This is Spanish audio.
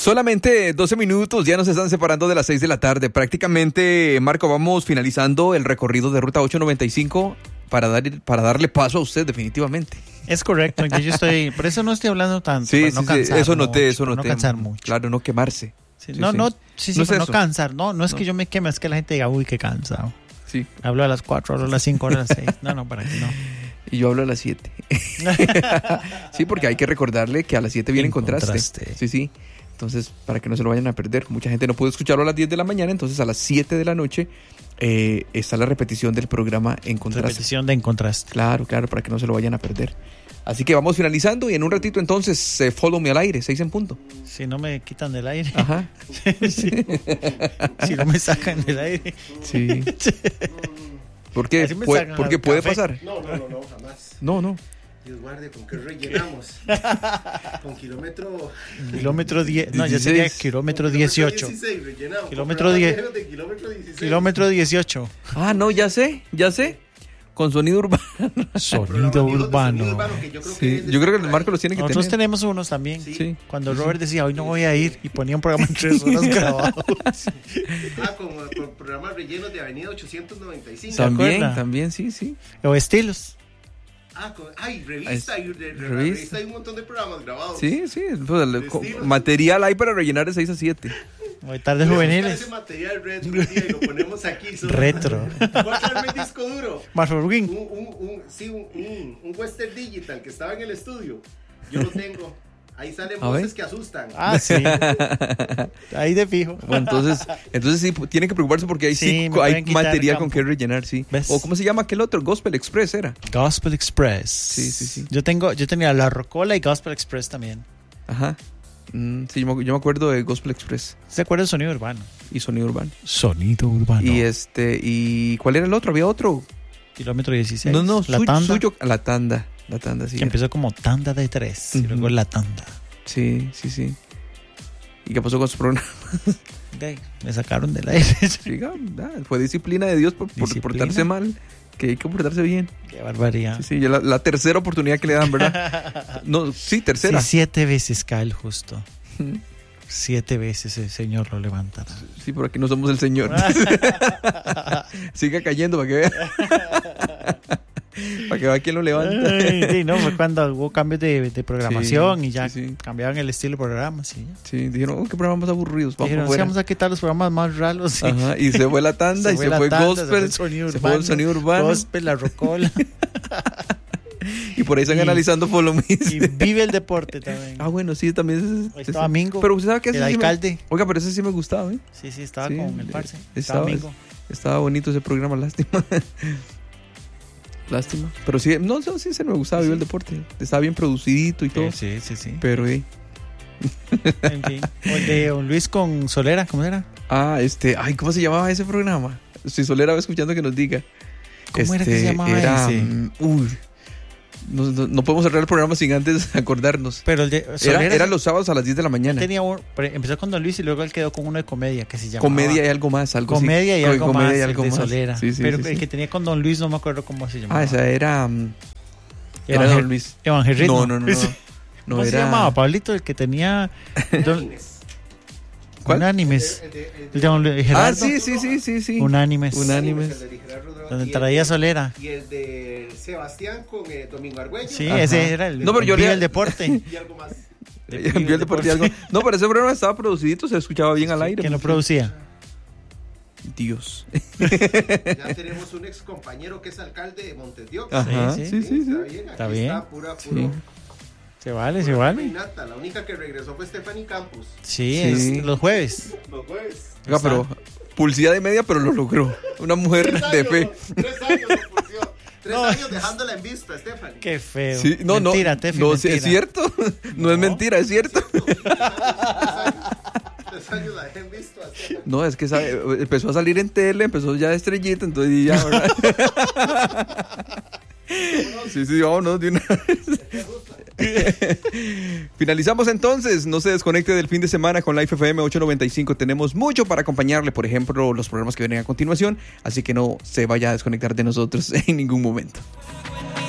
Solamente 12 minutos, ya nos están separando de las 6 de la tarde. Prácticamente, Marco, vamos finalizando el recorrido de Ruta 895 para darle paso a usted definitivamente. Es correcto, yo estoy, por eso no estoy hablando tanto, Sí, para no cansar eso noté, no cansar mucho. Claro, no quemarse. No cansar, no es que yo me queme, es que la gente diga, uy, qué cansado. Sí. Hablo a las 4, hablo a las 5, hablo a las 6. No, para que no. Y yo hablo a las 7. Sí, porque hay que recordarle que a las 7 viene en Contraste. Sí. Entonces, para que no se lo vayan a perder. Mucha gente no pudo escucharlo a las 10 de la mañana, entonces a las 7 de la noche está la repetición del programa En Contraste. Repetición de En Contraste. Claro, para que no se lo vayan a perder. Así que vamos finalizando y en un ratito entonces Follow Me al aire, 6 en punto. Si no me quitan del aire. Ajá. Sí. Si no me sacan del aire. Sí. ¿Por qué? Porque puede pasar. No, jamás. No. Dios guarde, ¿con qué rellenamos? Con kilómetro 10. No, ya sería kilómetro 18. 16 rellenamos. Kilómetro 10. Kilómetro 16. Kilómetro 18. Ah, no, ya sé. Con sonido urbano. Sonido urbano. Yo creo que el Marco los tiene que tener. Nosotros tenemos unos también. Sí. Cuando Robert decía, hoy no voy a ir, y ponía un programa en 3 horas grabado. Como con programas rellenos de Avenida 895. También, sí. O estilos. Revista hay un montón de programas grabados. Sí. Pues, material hay para rellenar de 6 a 7. Hoy tardes juveniles. Ese material retro y lo ponemos aquí. Retro. Voy a traerme el disco duro. Marforgin. Un Western Digital que estaba en el estudio. Yo lo tengo. Ahí salen voces que asustan. Ah, sí. Ahí de fijo. Bueno, entonces sí, tienen que preocuparse porque ahí sí hay material con que rellenar, sí. ¿Ves? O ¿cómo se llama aquel otro? Gospel Express era. Gospel Express. Sí. Yo tenía La Rocola y Gospel Express también. Ajá. Sí, yo me acuerdo de Gospel Express. ¿Se acuerda de Sonido Urbano? Y Sonido Urbano. Sonido Urbano. ¿Y cuál era el otro? ¿Había otro? Kilómetro 16. No, Tanda. La tanda, sí. Que empezó como tanda de 3 y luego La Tanda. Sí. ¿Y qué pasó con su programa? Me sacaron del aire. Sí, fue disciplina de Dios por portarse mal. Que hay que portarse bien. Qué barbaridad. Sí, la tercera oportunidad que le dan, ¿verdad? No, sí, tercera. Sí, 7 veces cae el justo. 7 veces el Señor lo levantará. Sí, por aquí no somos el Señor. Siga cayendo para que vea. Para que vea quién lo levanta. Fue cuando hubo cambios de programación y ya cambiaban el estilo de programas. Sí, dijeron, qué programas aburridos. Vamos a quitar los programas más raros. Ajá, y se fue La Tanda, y se fue Gospel, se fue el Sonido Urbano. Gospel, La Rocola. Y por ahí están analizando Follow Me. Y Vive el Deporte también. Ah, bueno, sí, también es. Estaba Mingo. Pero usted sabe que el alcalde. Oiga, pero ese sí me gustaba, ¿eh? Sí, estaba con el parce. Estaba Mingo. Estaba bonito ese programa, lástima. Pero sí, sí se me gustaba Vive el Deporte. Estaba bien producidito y todo. Sí. Pero en fin. O el de Don Luis con Solera, ¿cómo era? ¿Cómo se llamaba ese programa? Si Solera va escuchando que nos diga. ¿Cómo era que se llamaba ese? No podemos cerrar el programa sin antes acordarnos. Pero el de Solera era los sábados a las 10 de la mañana. Empezó con Don Luis y luego él quedó con uno de comedia que se llamaba Comedia y algo más. Comedia y algo más. De Solera. Sí, pero el que tenía con Don Luis no me acuerdo cómo se llamaba. Esa era Don Luis. Evangelino. No. ¿Cómo se llamaba? Pablito, el que tenía ¿Cuál? Unánimes. El de Gerardo. Sí. Unánimes. Donde traía Solera. Y el de Sebastián con Domingo Argüello. Sí, ese era el Vive el Deporte. Y algo más. Vive el Deporte y algo. No, pero ese programa estaba producidito, se escuchaba bien al aire. ¿Quién lo producía? Dios. Ya tenemos un ex compañero que es alcalde de Montes de Oca. Ajá, sí. Está bien. Está puro. Se vale. Nata, la única que regresó fue Stephanie Campos. Sí. Es los jueves. Oiga, pero pulsidad de media, pero lo logró. Una mujer de fe. 3 años de pulsión. 3 años dejándola en vista, Stephanie. Qué feo. Sí, mentira, Tefi, no, mentira. ¿Es cierto? No es mentira, es cierto. 3 años la dejé en vista. No, es que empezó a salir en tele, empezó ya de estrellita, entonces ya, ¿verdad? Sí, vámonos de una vez. Finalizamos entonces. No se desconecte del fin de semana con Life FM 895. Tenemos mucho para acompañarle, por ejemplo, los programas que vienen a continuación. Así que no se vaya a desconectar de nosotros en ningún momento.